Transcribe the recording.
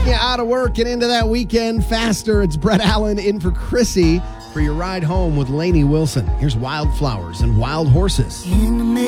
you out of work and into that weekend faster. It's Brett Allen in for Chrissy for your ride home with Lainey Wilson. Here's Wildflowers and Wild Horses. In the